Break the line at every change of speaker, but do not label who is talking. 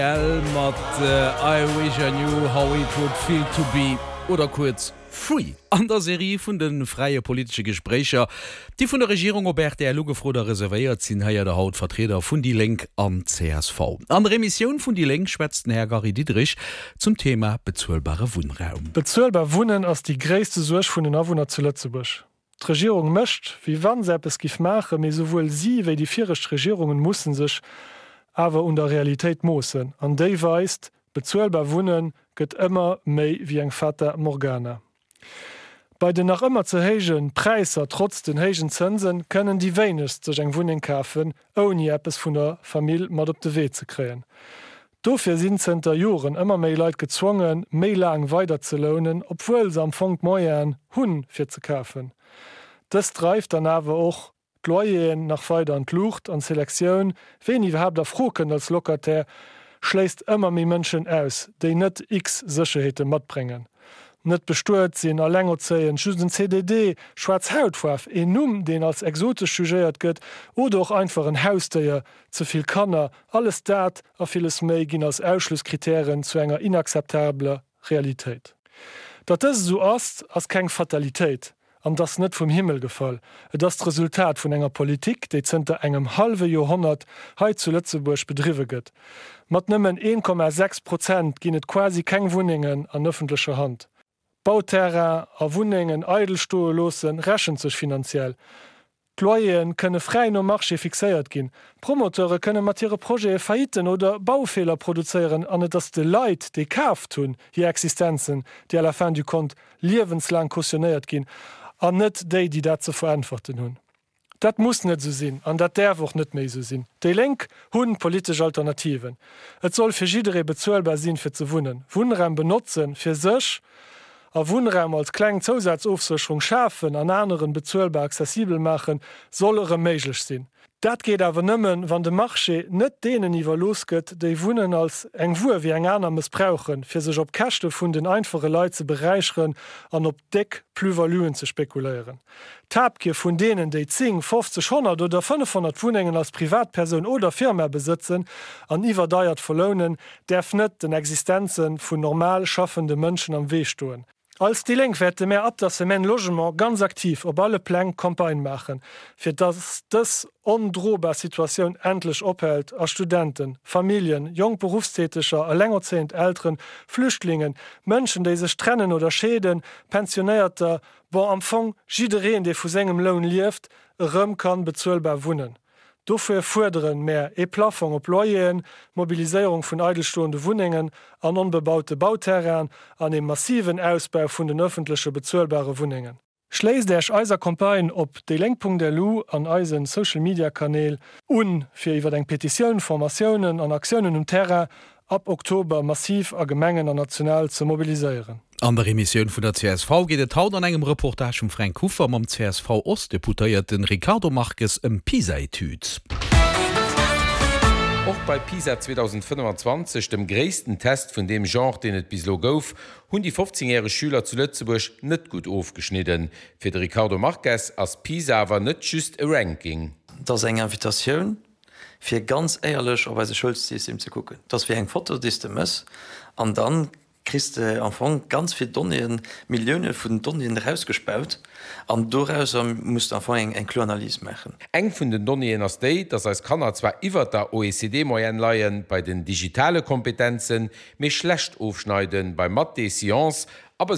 mat I wish I knew how it would feel to be oder kurz free an der Serie vun den freie politische Gesprächer, die vun der Regierung Robert der Lugefroder reserviert sind heier der Hautvertreter vun die Lenk am CSV. An der Emission vun die Lenk schwätzten Herr Gary Dietrich zum Thema bezahlbare Wohnraum.
Bezahlbar Wohnen als die gräste Sorge vun den Anwohner zu Lützeburg. Die Regierung möcht, wie wann selbst es gif mache, mir sowohl sie wie die vierischen Regierungen mussen sich aber unter Realität mossen. An déi weist, bezahlbar Wohnen gëtt immer méi wie eng Fata Morgana. Bei den nach immer zu hegen Preiser trotz den hegen Zinsen können die wenigst sech eng Wohnung kaufen, ohne etwas vun der Familie mat op de Weh zu kreen. Dofir sind zenter Joren immer méi Leiit gezwungen, méi lang weiter zu lohnen, obwohl sie am Fong Moieren hunn fir zu kaufen. Das treibt dann aber auch Loyen nach weiter an Lucht an Selektion, wen überhaupt der Froken als Lokatär schläst immer mehr Menschen aus, die net X Sicherheiten mitbringen. Nicht bestuert sinn a länger zeien schüssen CDD, Schwarzhautwaff, Numm, den als exotisch jugéiert gëtt, oder auch einfach ein Hausteier, zuviel Kanner, alles dat a vieles méi ginn als Ausschlusskriterien zu enger inakzeptabler Realität. Dat is so ass as keng Fatalitéit. An das net vom Himmel gefall. Das Resultat vun enger Politik, déi zenter engem halbe Jahrhundert heit zu Lützeburg bedriwe gëtt. Mat nëmmen 1,6% ginnet quasi keng Wohnungen an öffentlicher Hand. Bauterrain a Wohnungen Eidelstohelosen rächen sech finanziell. Loyen könne frei no Marche fixéiert ginn. Promoteure könne mat ihre Projekte verhiten oder Baufehler produzieren, an dass de Leiit de Kaf tun, hier Existenzen, die à la fin du compte liewenslang kautioniert ginn, an net déi, die dat ze verantworten hunn. Dat muss net so sinn, an dat derwoch net méi so sinn. De Lenk hunn politische Alternativen. Et soll fir jidere bezahlbar sinn fir ze wohnen. Wohnraum benutzen fir sech, a Wohnraum als kleng Zusatzaufsicherung schafen, an anderen bezahlbar zesibel machen, sollere méiglech sinn. Dat geht awer nëmmen, wann de Marché net denen iwwer losgëtt, déi Wunnen als eng Wuer wie eng aner missbrauchen, fir sech op Kächte vun den einfache Leiit ze bereicheren an op Deck Plyvaluen ze spekulieren. Tabke vun denen déi 10, 50, 100 oder 500 Wohnungen als Privatperson oder Firma besitzen, an iwwerdeiert verlonen, derf net den Existenzen vun normal schaffende Mënschen am Wee stoen. Als die Lenkwerte mehr ab das Semen Logement ganz aktiv op alle Plan Kampagne machen, fir dass das ondrober Situation endlich ophält als Studenten, Familien, jung berufstätischer, a längerzehnt älteren, Flüchtlingen, Menschen, die sich trennen oder schäden, Pensionierter, wo am Fong jideren, der vu segem Lohn lieft, rëm kann bezahlbar wohnen. Dofir forderen mehr E-Plafond op Loyen, Mobilisierung vun eidelstoende Wohnungen an unbebaute Bauterrain an dem massiven Ausbau vun den öffentliche bezahlbare Wohnungen. Schleis derch eiser Kampagne op delenk.lu an eisen Social Media Kanäl fir iwwer eng petiioun Formationen an Aktionen Terra ab Oktober massiv a Gemengen an national zu mobiliseieren.
An der Emission vun der CSV geht haut an engem Reportage Frank Kufer am CSV Ost deputéiert den Ricardo Marques em PISA-Etüd. Auch bei PISA 2025, dem gréissten Test vun dem Genre, den et bislo gouf, hunn die 15-jährige Schüler zu Lützeburg net gut aufgeschnitten. Fir de Ricardo Marques as PISA war net just e Ranking.
Das eng Invitationun fir ganz eierlech op se Schulsystem zu gucken. Dats fir eng Fotodistemmes an dann Christe Anfang ganz viel Donien, Millionen von Donien rausgespaut, an daraus muss Anfang eng Kloanalyse machen.
Eng vun den Donien as déi, dat als Kanner zwar iwwer der OECD-Moyen leiien bei den digitale Kompetenzen, méi schlecht aufschneiden bei Mathe Science, aber